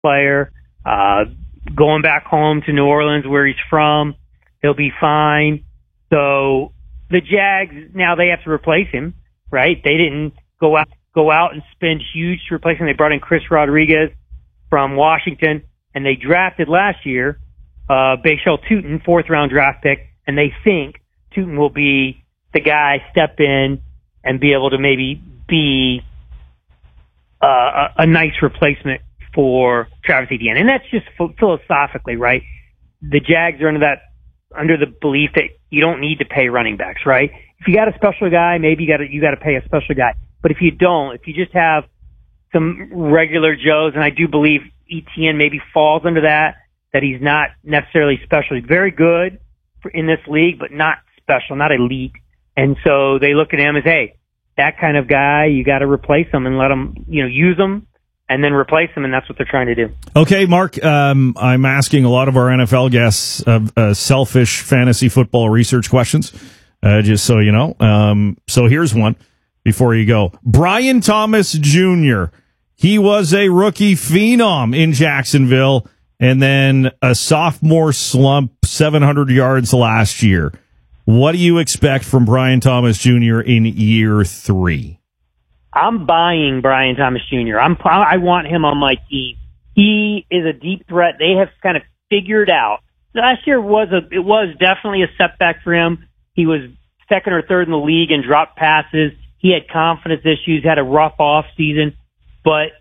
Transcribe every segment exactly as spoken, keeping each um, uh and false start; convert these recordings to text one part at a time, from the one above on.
player. Uh, going back home to New Orleans where he's from, he'll be fine. So the Jags, now they have to replace him, right? They didn't go out, go out and spend huge to replace him. They brought in Chris Rodriguez from Washington, and they drafted last year, uh, Bashal Tutin, fourth round draft pick, and they think Tutin will be the guy, step in and be able to maybe be uh, a, a nice replacement for Travis Etienne. And that's just philosophically, right? The Jags are under that, under the belief that you don't need to pay running backs, right? If you got a special guy, maybe you got to, you got to pay a special guy. But if you don't, if you just have some regular Joes, and I do believe Etienne maybe falls under that, that he's not necessarily special. He's very good for, in this league, but not special, not elite. And so they look at him as, hey, that kind of guy, you got to replace him and let him, you know, use him and then replace him, and that's what they're trying to do. Okay, Mark, um, I'm asking a lot of our N F L guests uh, uh, selfish fantasy football research questions, uh, just so you know. Um, so here's one before you go. Brian Thomas Junior, he was a rookie phenom in Jacksonville and then a sophomore slump, seven hundred yards last year. What do you expect from Brian Thomas Junior in year three? I'm buying Brian Thomas Junior I'm, I want him on my team. He is a deep threat. They have kind of figured out. Last year was a, it was definitely a setback for him. He was second or third in the league and dropped passes. He had confidence issues, had a rough off season, but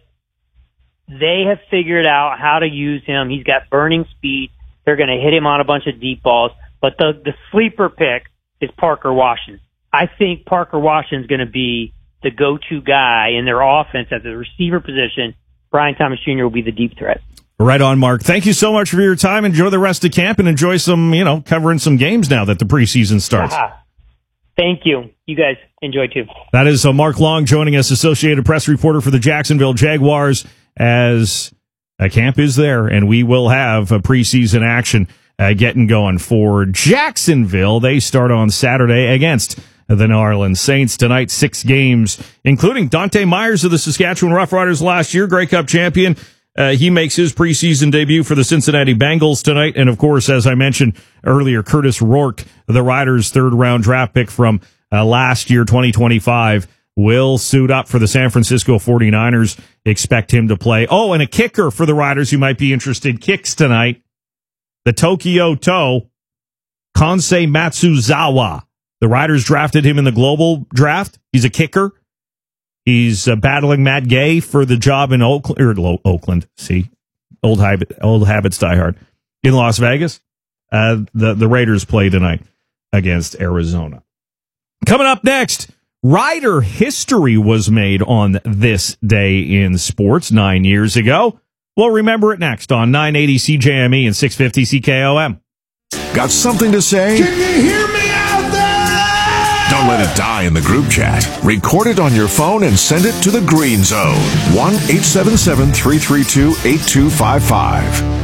they have figured out how to use him. He's got burning speed. They're going to hit him on a bunch of deep balls. But the, the sleeper pick is Parker Washington. I think Parker Washington's going to be the go-to guy in their offense at the receiver position. Brian Thomas Junior will be the deep threat. Right on, Mark. Thank you so much for your time. Enjoy the rest of camp and enjoy some, you know, covering some games now that the preseason starts. Aha. Thank you. You guys enjoy too. That is uh, Mark Long joining us, Associated Press reporter for the Jacksonville Jaguars, as a camp is there, and we will have a preseason action uh, getting going for Jacksonville. They start on Saturday against the New Orleans Saints. Tonight, six games, including Dante Myers of the Saskatchewan Roughriders last year, Grey Cup champion. Uh, he makes his preseason debut for the Cincinnati Bengals tonight. And, of course, as I mentioned earlier, Curtis Rourke, the Riders' third-round draft pick from uh, last year, twenty twenty-five, will suit up for the San Francisco forty-niners. Expect him to play. Oh, and a kicker for the Riders who might be interested. Kicks tonight. The Tokyo Toe, Kansei Matsuzawa. The Riders drafted him in the global draft. He's a kicker. He's uh, battling Matt Gay for the job in Oakland. Or Oakland, see, old habit, old habits die hard. In Las Vegas, uh, the the Raiders play tonight against Arizona. Coming up next, Rider history was made on this day in sports nine years ago. We'll remember it next on nine eighty C J M E and six fifty C K O M. Got something to say? Can you hear me out there? Don't let it die in the group chat. Record it on your phone and send it to the Green Zone. one eight seven seven, three three two, eight two five five.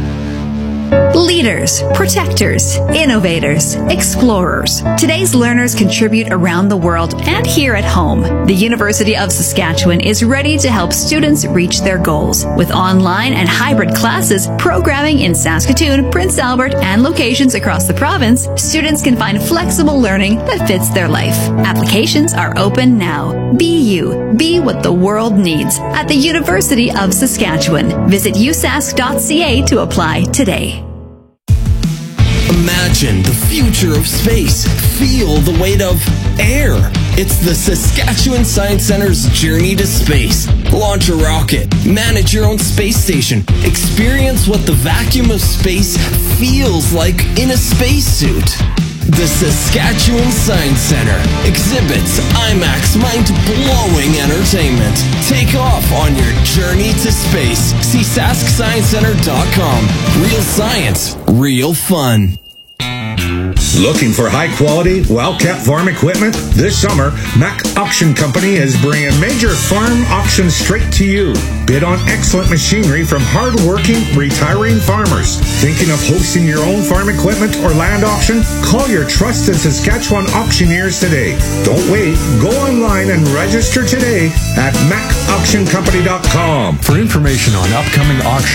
Leaders, protectors, innovators, explorers. Today's learners contribute around the world and here at home. The University of Saskatchewan is ready to help students reach their goals. With online and hybrid classes, programming in Saskatoon, Prince Albert, and locations across the province, students can find flexible learning that fits their life. Applications are open now. Be you. Be what the world needs at the University of Saskatchewan. Visit u sask dot c a to apply today. Imagine the future of space. Feel the weight of air. It's the Saskatchewan Science Center's Journey to Space. Launch a rocket. Manage your own space station. Experience what the vacuum of space feels like in a spacesuit. The Saskatchewan Science Center. Exhibits, IMAX, mind-blowing entertainment. Take off on your journey to space. See sask science center dot com. Real science, real fun. Looking for high-quality, well-kept farm equipment? This summer, Mack Auction Company is bringing major farm auctions straight to you. Bid on excellent machinery from hard-working, retiring farmers. Thinking of hosting your own farm equipment or land auction? Call your trusted Saskatchewan auctioneers today. Don't wait. Go online and register today at mack auction company dot com. For information on upcoming auctions,